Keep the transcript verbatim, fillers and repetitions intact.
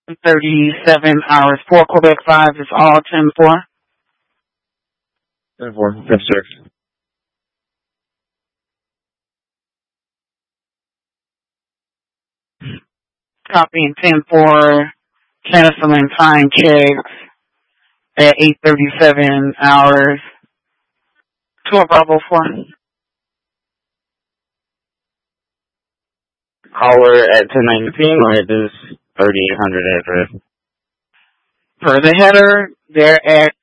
thirty-seven hours. four Quebec five is all ten four. ten four, yes, sir. Copying ten four, canceling time checks at eight thirty-seven hours. Tour Bravo four. Caller at ten nineteen, or at this thirty-eight hundred address. Per the header, they're at